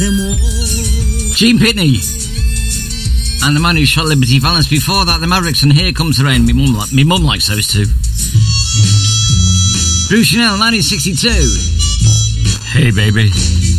Gene Pitney and the man who shot Liberty Valance. Before that, the Mavericks and Here Comes the Rain. Me mum likes those two. Bruce Chanel, 1962. Hey baby.